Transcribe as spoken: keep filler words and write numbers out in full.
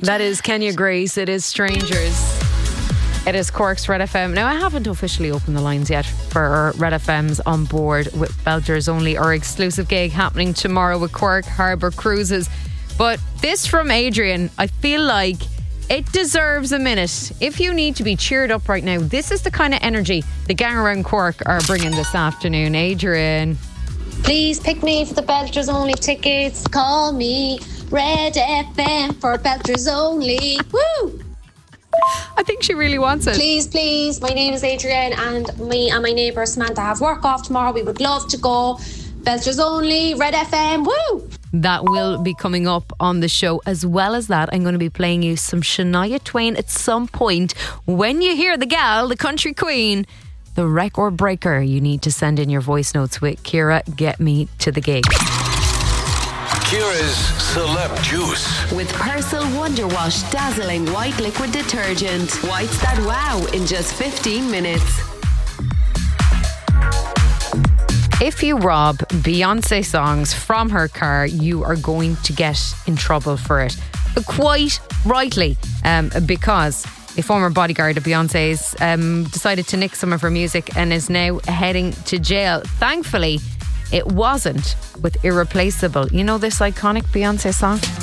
That is Kenya Grace. It is Strangers. It is Cork's Red F M. Now, I haven't officially opened the lines yet for Red F M's On Board with Belters Only, our exclusive gig happening tomorrow with Cork Harbour Cruises. But this from Adrian, I feel like it deserves a minute. If you need to be cheered up right now, this is the kind of energy the gang around Cork are bringing this afternoon. Adrian. Please pick me for the Belters Only tickets. Call me Red F M for Belters Only. Woo! I think she really wants it. Please, please. My name is Adrienne, and me and my neighbour Samantha have work off tomorrow. We would love to go. Belters Only, Red F M, woo! That will be coming up on the show. As well as that, I'm going to be playing you some Shania Twain at some point. When you hear the gal, the country queen, the record breaker, you need to send in your voice notes with Ciara, get me to the gig. Ciara's Celeb Juice. With Persil Wonder Wash Dazzling White Liquid Detergent. Whites that wow in just fifteen minutes. If you rob Beyonce songs from her car, you are going to get in trouble for it. But quite rightly, um, because a former bodyguard of Beyonce's um, decided to nick some of her music and is now heading to jail. Thankfully, it wasn't with Irreplaceable. You know this iconic Beyonce song?